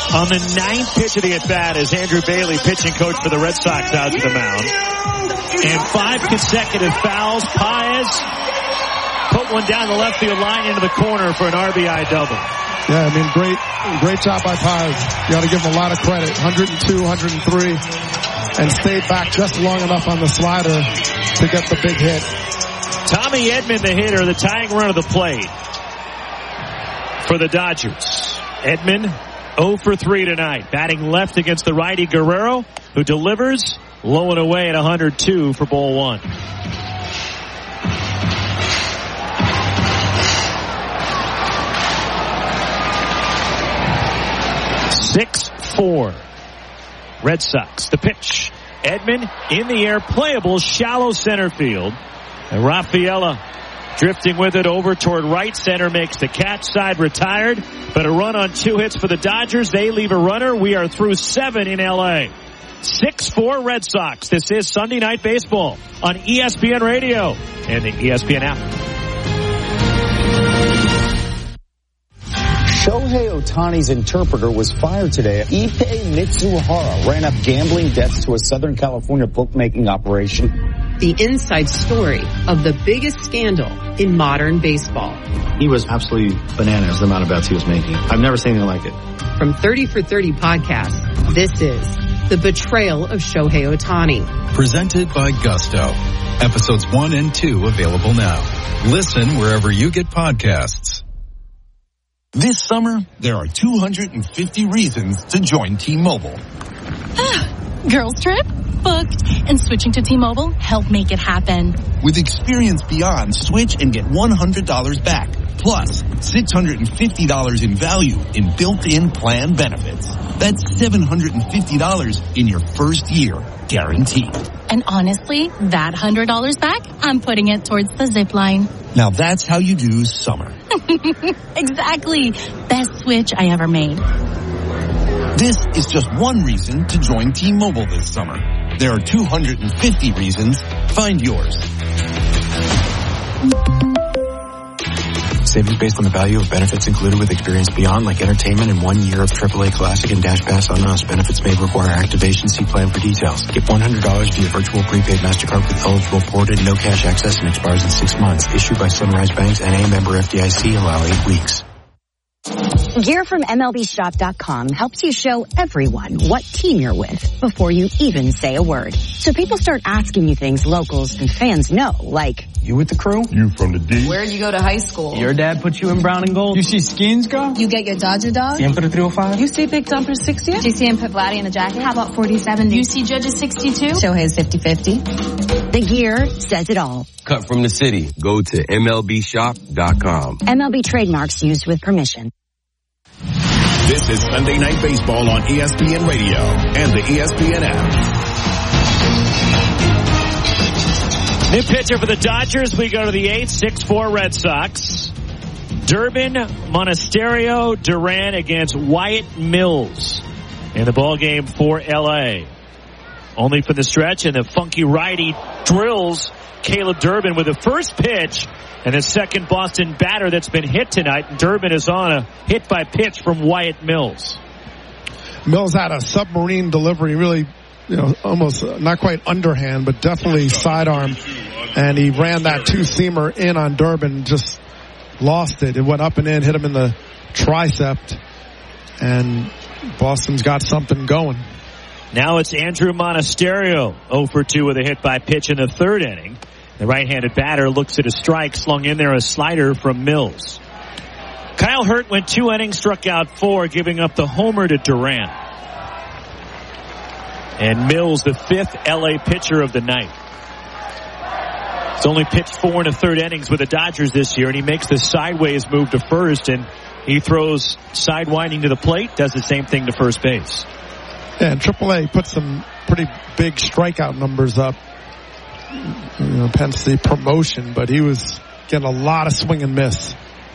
On the 9th pitch of the at-bat is Andrew Bailey, pitching coach for the Red Sox, out to the mound. And 5 consecutive fouls. Páez put one down the left field line into the corner for an RBI double. Yeah, I mean, great job by Páez. You got to give him a lot of credit. 102, 103, and stayed back just long enough on the slider to get the big hit. Tommy Edman, the hitter, the tying run of the plate for the Dodgers. Edman 0 for 3 tonight. Batting left against the righty Guerrero, who delivers low and away at 102 for ball 1. (6-4) Red Sox. The pitch. Edman in the air, playable, shallow center field. And Rafaela drifting with it over toward right center, makes the catch, side retired. But a run on 2 hits for the Dodgers. They leave a runner. We are through 7 in L.A. 6-4 Red Sox. This is Sunday Night Baseball on ESPN Radio and the ESPN app. Shohei Ohtani's interpreter was fired today. Ippei Mitsuhara ran up gambling debts to a Southern California bookmaking operation. The inside story of the biggest scandal in modern baseball. He was absolutely bananas, the amount of bets he was making. I've never seen anything like it. From 30 for 30 podcast, this is The Betrayal of Shohei Ohtani. Presented by Gusto. Episodes 1 and 2 available now. Listen wherever you get podcasts. This summer, there are 250 reasons to join T-Mobile. Girls trip? Booked. And switching to T-Mobile helped make it happen. With Experience Beyond, switch and get $100 back. Plus, $650 in value in built-in plan benefits. That's $750 in your first year, guaranteed. And honestly, that $100 back, I'm putting it towards the zip line. Now that's how you do summer. Exactly. Best switch I ever made. This is just one reason to join T-Mobile this summer. There are 250 reasons. Find yours. Savings based on the value of benefits included with Experience Beyond, like entertainment and 1 year of AAA Classic and Dash Pass on us. Benefits may require activation. See plan for details. Get $100 via virtual prepaid MasterCard with eligible ported, no cash access, and expires in 6 months. Issued by Sunrise Banks, N.A. member FDIC. Allow 8 weeks. Gear from MLBshop.com helps you show everyone what team you're with before you even say a word. So people start asking you things locals and fans know, like, you with the crew? You from the D? Where'd you go to high school? Your dad put you in brown and gold? You see Skins go? You get your Dodger dog? Siempre 305? You see Big Dumper 60? Did you see him put Vladdy in a jacket? How about 40-70? You see Judges 62? Shohei's 50-50. The gear says it all. Cut from the city. Go to MLBshop.com. MLB trademarks used with permission. This is Sunday Night Baseball on ESPN Radio and the ESPN app. New pitcher for the Dodgers. We go to the 8th, 6-4 Red Sox. Durbin, Monasterio, Duran against Wyatt Mills in the ball game for L.A. Only for the stretch, and the funky righty drills Caleb Durbin with the first pitch. And the second Boston batter that's been hit tonight. Durbin is on a hit-by-pitch from Wyatt Mills. Mills had a submarine delivery, really, almost not quite underhand, but definitely sidearm. And he ran that two-seamer in on Durbin, just lost it. It went up and in, hit him in the tricep. And Boston's got something going. Now it's Andrew Monasterio, 0 for 2 with a hit-by-pitch in the third inning. The right-handed batter looks at a strike, slung in there a slider from Mills. Kyle Hurt went 2 innings, struck out 4, giving up the homer to Duran. And Mills, the 5th L.A. pitcher of the night. He's only pitched 4 in the third innings with the Dodgers this year, and he makes the sideways move to first, and he throws sidewinding to the plate, does the same thing to first base. Yeah, and AAA put some pretty big strikeout numbers up. Hence the promotion, but he was getting a lot of swing and miss.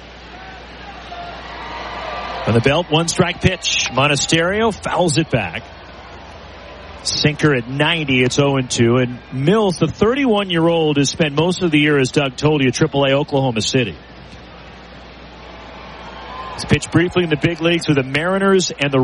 On the belt, 1-strike pitch. Monasterio fouls it back. Sinker at 90, it's 0-2. And Mills, the 31-year-old, has spent most of the year, as Doug told you, at AAA Oklahoma City. He's pitched briefly in the big leagues with the Mariners and the